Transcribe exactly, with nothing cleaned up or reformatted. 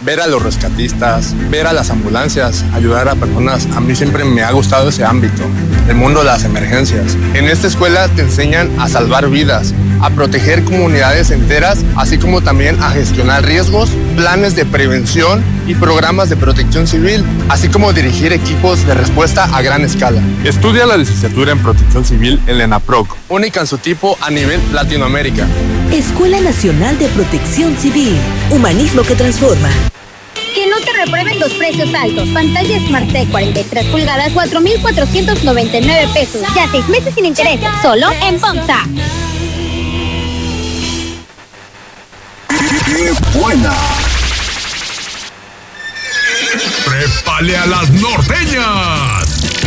ver a los rescatistas, ver a las ambulancias, ayudar a personas. A mí siempre me ha gustado ese ámbito, el mundo de las emergencias. En esta escuela te enseñan a salvar vidas, a proteger comunidades enteras, así como también a gestionar riesgos, planes de prevención y programas de protección civil, así como dirigir equipos de respuesta a gran escala. Estudia la licenciatura en Protección Civil en la ENAPROC, única en su tipo a nivel Latinoamérica. Escuela Nacional de Protección Civil, humanismo que transforma. Que no te reprueben los precios altos. Pantalla Smart T cuarenta y tres pulgadas, cuatro mil cuatrocientos noventa y nueve pesos. Ya seis meses sin intereses, solo en Ponza. ¡Qué buena! ¡Prépale a las norteñas!